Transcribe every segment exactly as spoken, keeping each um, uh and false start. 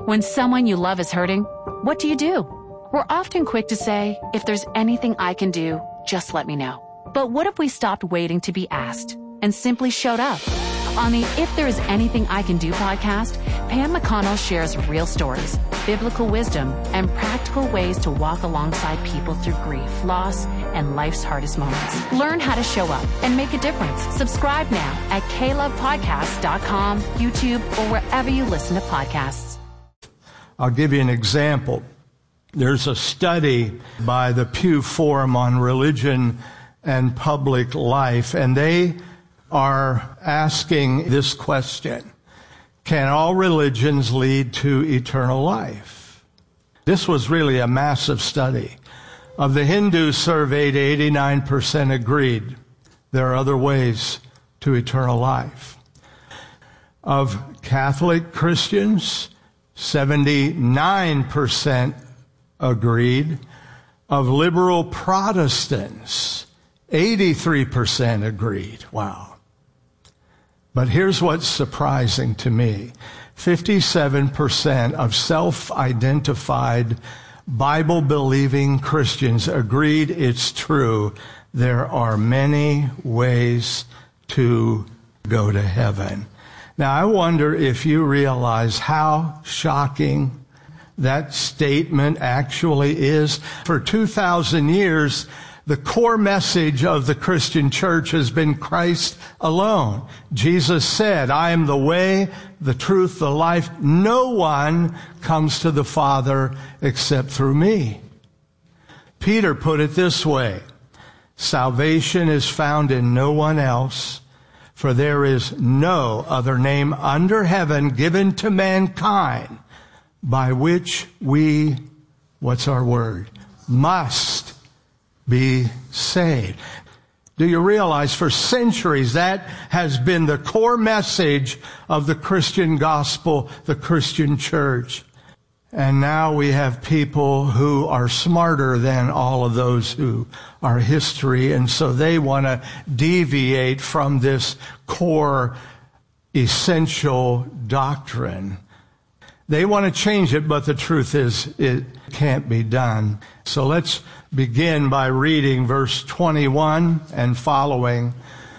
When someone you love is hurting, what do you do? We're often quick to say, if there's anything I can do, just let me know. But what if we stopped waiting to be asked and simply showed up? On the If There Is Anything I Can Do podcast, Pam McConnell shares real stories, biblical wisdom, and practical ways to walk alongside people through grief, loss, and life's hardest moments. Learn how to show up and make a difference. Subscribe now at k love podcast dot com, YouTube, or wherever you listen to podcasts. I'll give you an example. There's a study by the Pew Forum on Religion and Public Life, and they are asking this question: can all religions lead to eternal life? This was really a massive study. Of the Hindus surveyed, eighty-nine percent agreed there are other ways to eternal life. Of Catholic Christians, seventy-nine percent agreed. Of liberal Protestants, eighty-three percent agreed. Wow. But here's what's surprising to me. fifty-seven percent of self-identified Bible-believing Christians agreed it's true. There are many ways to go to heaven. Now, I wonder if you realize how shocking that statement actually is. For two thousand years, the core message of the Christian church has been Christ alone. Jesus said, I am the way, the truth, the life. No one comes to the Father except through me. Peter put it this way: salvation is found in no one else, for there is no other name under heaven given to mankind by which we, what's our word, must be saved. Do you realize for centuries that has been the core message of the Christian gospel, the Christian church? And now we have people who are smarter than all of those who are history, and so they want to deviate from this core essential doctrine. They want to change it, but the truth is it can't be done. So let's begin by reading verse twenty-one and following.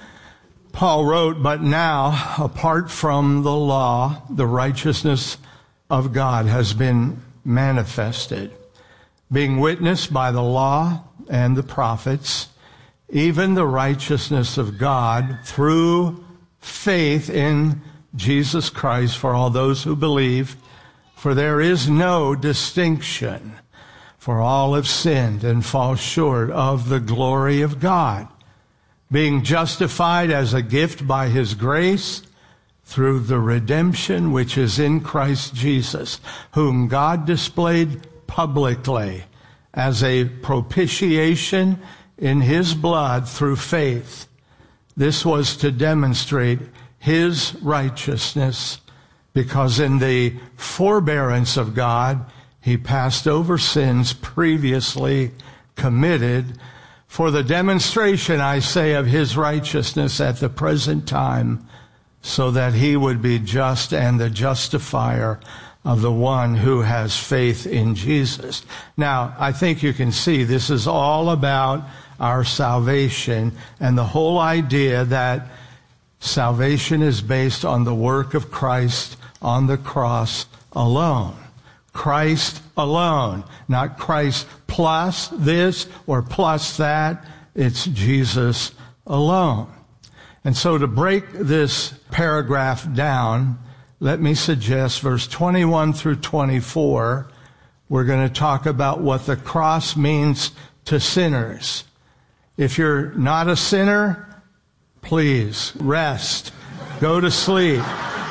Paul wrote, but now, apart from the law, the righteousness of God has been manifested, being witnessed by the law and the prophets, even the righteousness of God through faith in Jesus Christ for all those who believe. For there is no distinction, for all have sinned and fall short of the glory of God, being justified as a gift by his grace through the redemption which is in Christ Jesus, whom God displayed publicly as a propitiation in his blood through faith. This was to demonstrate his righteousness, because in the forbearance of God, he passed over sins previously committed for the demonstration, I say, of his righteousness at the present time, so that he would be just and the justifier of the one who has faith in Jesus. Now, I think you can see this is all about our salvation, and the whole idea that salvation is based on the work of Christ on the cross alone. Christ alone, not Christ plus this or plus that. It's Jesus alone. And so to break this paragraph down, let me suggest verse twenty-one through twenty-four. We're going to talk about what the cross means to sinners. If you're not a sinner, please rest. Go to sleep.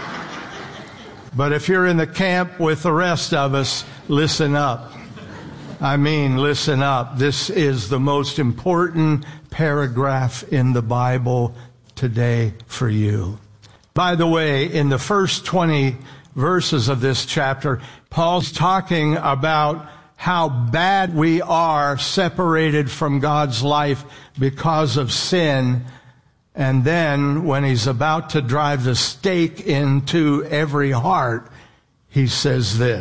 But if you're in the camp with the rest of us, listen up. I mean, listen up. This is the most important paragraph in the Bible today for you. By the way, in the first twenty verses of this chapter, Paul's talking about how bad we are separated from God's life because of sin. And then when he's about to drive the stake into every heart, he says this.